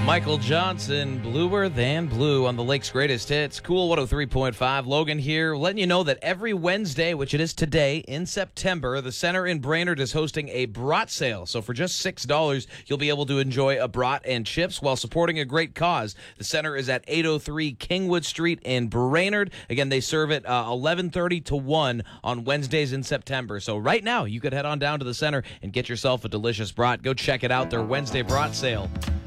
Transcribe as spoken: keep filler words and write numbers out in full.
Michael Johnson, Bluer Than Blue on the Lake's Greatest Hits. Cool one oh three point five. Logan here, letting you know that every Wednesday, which it is today in September, the Center in Brainerd is hosting a brat sale. So for just six dollars, you'll be able to enjoy a brat and chips while supporting a great cause. The Center is at eight oh three Kingwood Street in Brainerd. Again, they serve it uh, eleven thirty to one on Wednesdays in September. So right now, you could head on down to the Center and get yourself a delicious brat. Go check it out, their Wednesday brat sale.